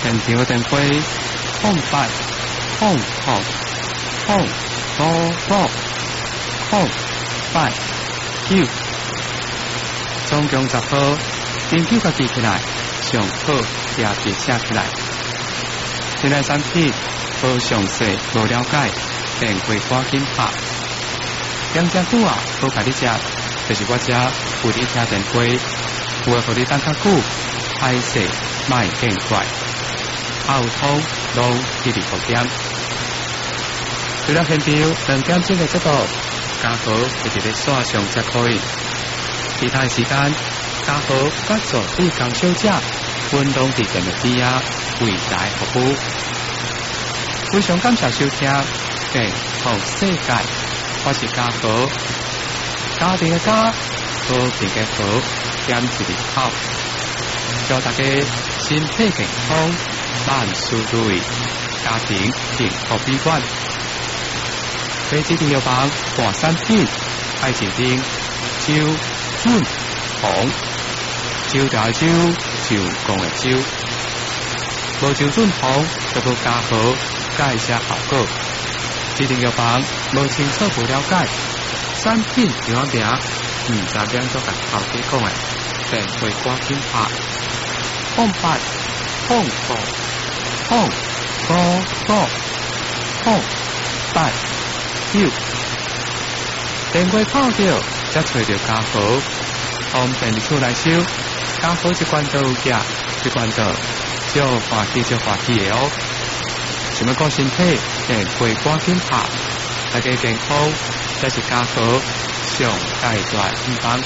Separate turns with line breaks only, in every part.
现场嘅灯光空白空空空多多空白9，总共10号，研究家己起来，上好也别写起来。现在产品无详细无了解，电话赶紧拍。两只久啊，好家己食，就是我这有你听电话，有会互你等较久，歹势卖见怪。后通路25点，除了现场2点钟的节目，家豪会伫咧线上才可以。其他时间，家豪甲助理工小姐分拢伫电视机啊为大家服务。非常感谢收听，健康世界，我是家豪，家庭的家，和平的和，点一日好，祝大家身体健康，万事如意，家庭幸福美满。飞机订药房换产品，爱情丁周准红，周条的周，就讲的周，无周准红，就无加好介绍效果。指定药房无清楚无了解，产品有哪名，唔知点做甲头家讲的，便会赶紧拍。空白空空空高高空白9，电话泡着，才找着家豪，方便入厝来收。家豪一关都有价，一关都少欢喜少欢喜的哦。想要顾身体，电话赶紧拍，大家健康，这是家豪上介大希望。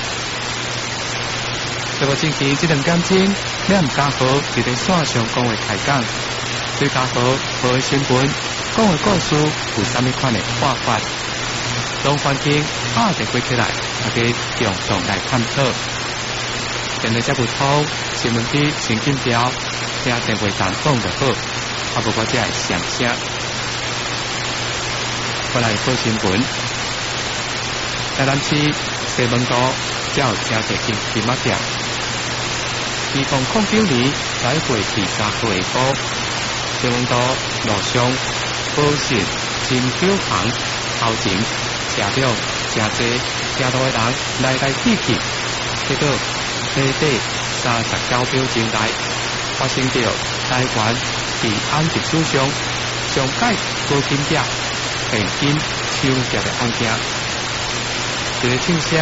这个星期这2点钟，念家豪伫咧线上讲话开讲，对家豪报的新闻、讲的故事有啥物款的看法？当环境拍电话起来，大家共同来探讨。电话接不通，新闻机先紧调，听电话筒讲就好。啊，不过这系上声。我来报新闻。台南市西门道才有真侪间金仔店。2009年10月20号下晡，西门道路上保信金九行头前车辆真侪行路的人来来去去，结果短短39秒钟内发生着台湾治安局手上上届高金价现金抢劫的案件，一个庆声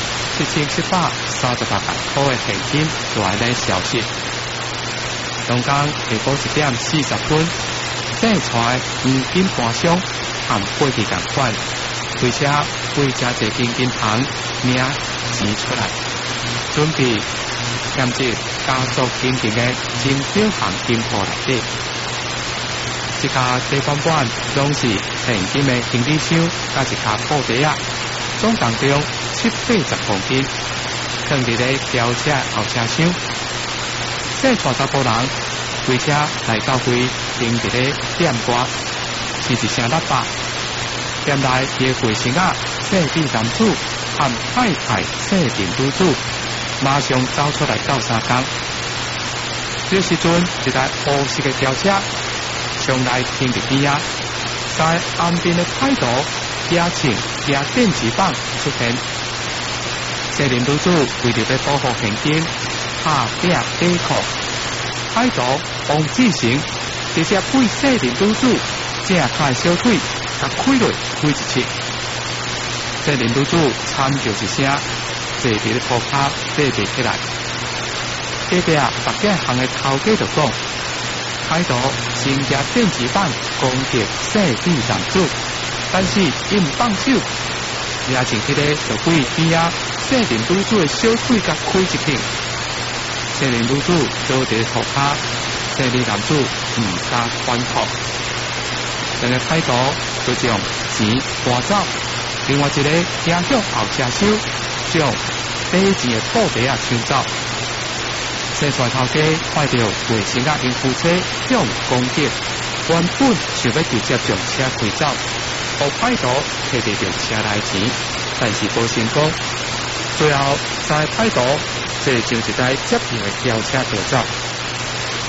1738万块的现金就安尼消失。中间下晡1点40分，带出来黄金盘箱和过去同款，推车为真侪间银行领钱出来，准备险进加速经营的金表行金库内底。一家地板板拢是现金的行李箱，加一卡布袋啊，总共中780公斤，放伫咧轿车后车厢。这带查甫人开车来到位，停伫咧店外，是一声喇叭。店内嘅卫生啊，设置男子和太太设定女子，马上走出来斗相共。这时阵，一台黑色嘅轿车上来停伫边啊，在岸边的歹徒也请也电子棒出现。设定女子为了要保护现金，拍拼抵抗。歹徒王志成直接对设定女子正开小腿，甲开落开一切。设定女子惨叫一声，坐伫咧涂骹爬袂起来。隔壁白家行的头家就讲，歹徒先拿电子棒攻击设定男子，但是伊唔放手，也前迄个就对边啊设定女子的小腿甲开一片。设定女子倒伫涂骹，设定男子唔敢反抗。两个歹徒就将钱搬走，另外一个也向后车手将底钱的布袋啊抢走。生出来头家看到卫生啊因夫妻向攻击，原本想要直接将车开走，互歹徒摕得着车内钱，但是无成功。最后在歹徒坐上一台接应的轿车逃走。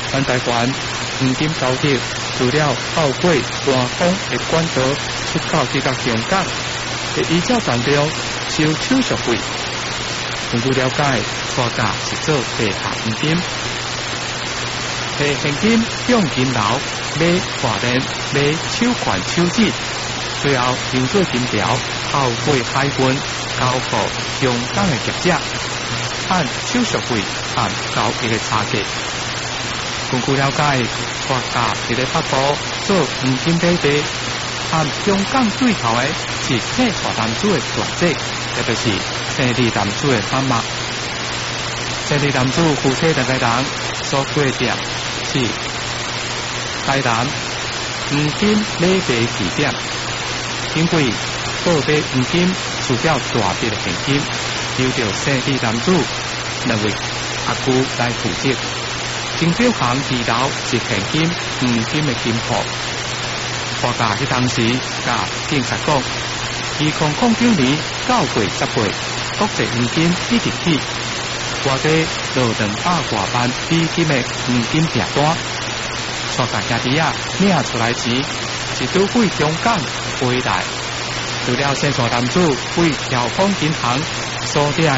咱台湾黄金高铁除了透过官方的管道出口至到香港，会依照当中收手续费。根据了解，初价是做地下黄金，摕现金向金楼买华电、买手环、手指，最后用做金条，透过海运交付香港的业者，按手续费按交易的差价。根据了解，初价伫咧北部做黄金买地，按香港对头的是替大男子的大姐，也就是生理男子的妈妈。生理男子夫妻两个人所过店是台南黄金买地地点，因为报买黄金需要大笔的现金，由着生理男子两位阿姑来负责。金表行二楼是现金黄金的金铺，花价迄当时甲警察讲，2009年9月10月，国际黄金已经起，外地落200多万美金的黄金订单，初价兄弟啊领出来时，是拄对香港回来，除了先线男子为调丰银行所订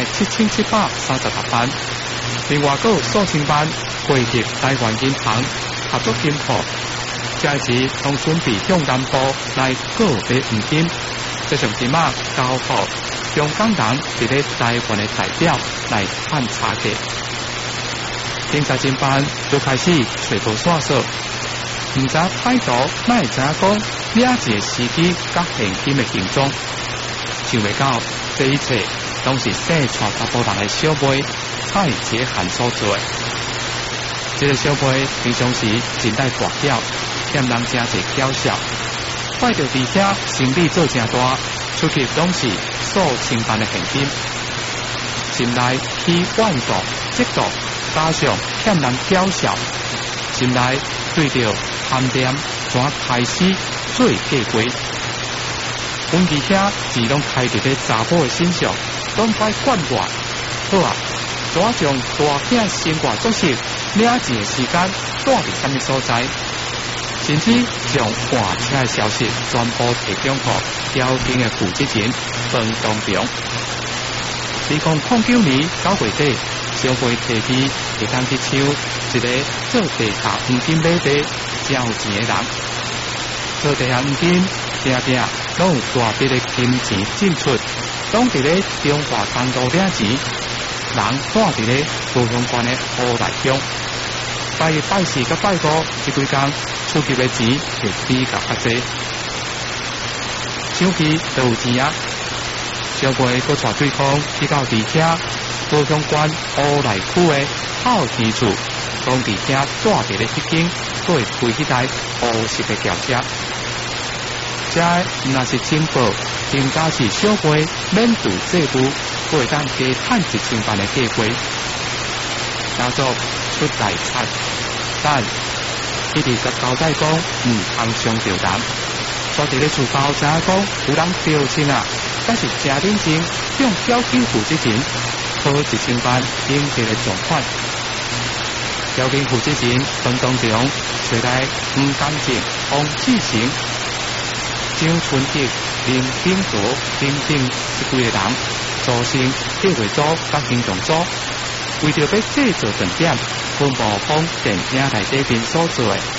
7736万，另外有数千万汇入台湾银行合作金铺，这时拢准备向南部来购买黄金，这上金仔交付香港人伫咧台湾的代表来判差价。警察侦办就开始找无线索，唔知歹徒哪会知影讲领钱的时机甲现金的形状，想袂到这一切拢是细传查甫人的小妹蔡杰涵所做的。这个小妹平常时真爱大巧，欠人真侪巧笑，拜着伫遐生意做真大，出去拢是数千万的现金，心内起万度、嫉妒，加上欠人巧笑，心内对着贪念怎开始做计划。阮伫遐只拢开伫咧查甫的身上，拢快管我。好啊，怎将大囝生活作息领钱的时间带伫什么所在？甚至将换车的消息全部提供给交警的负责人彭东平。2009年9月底，小妹提议会当去抢一个做地下黄金买地交钱的人。做地下黄金定定拢有大笔的金钱进出，拢伫咧中华东路领钱，人住伫咧高雄县的乌来乡。拜一拜四甲拜五这几天出入的钱就比较较济，手机都有钱啊！小妹佫带对方去到伫遐高雄县乌来区的孝天厝，讲伫遐住伫咧迄间，佫会开迄台乌色的轿车。这若是情报，应该是小妹免除债务，佫会当加赚1000万的计划。叫做出大产，但伊直甲交代讲唔通伤着人。所伫咧厝包知影讲有人丢钱啊，但是真认真向交警负责人讨1000万应得的状况。交警负责人当中找来吴刚正、王志成、张春德、林炳国等等这几个人，组成计划组甲行动组，为着要制造重点，分部方电影内底边所做的